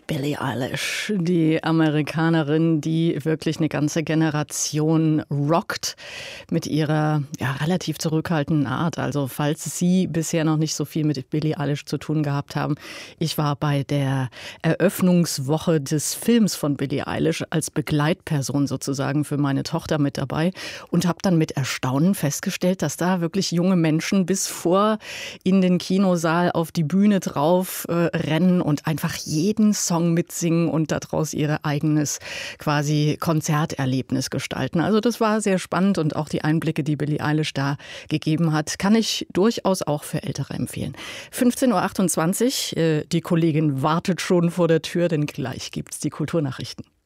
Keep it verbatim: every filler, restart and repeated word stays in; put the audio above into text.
Billie Eilish, die Amerikanerin, die wirklich eine ganze Generation rockt mit ihrer ja, relativ zurückhaltenden Art. Also falls Sie bisher noch nicht so viel mit Billie Eilish zu tun gehabt haben, ich war bei der Eröffnungswoche des Films von Billie Eilish als Begleitperson sozusagen für meine Tochter mit dabei und habe dann mit Erstaunen festgestellt, dass da wirklich junge Menschen bis vor in den Kinosaal auf die Bühne drauf äh, rennen und einfach jeden Song mitsingen und daraus ihr eigenes quasi Konzerterlebnis gestalten. Also das war sehr spannend und auch die Einblicke, die Billie Eilish da gegeben hat, kann ich durchaus auch für Ältere empfehlen. fünfzehn Uhr achtundzwanzig, äh, die Kollegin wartet schon vor der Tür, denn gleich gibt's die Kulturnachrichten.